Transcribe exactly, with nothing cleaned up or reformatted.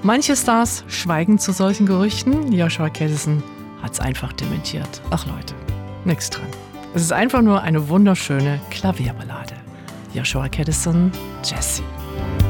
Manche Stars schweigen zu solchen Gerüchten. Joshua Caddison hat's einfach dementiert. Ach Leute, nix dran. Es ist einfach nur eine wunderschöne Klavierballade. Joshua Caddison, Jessie.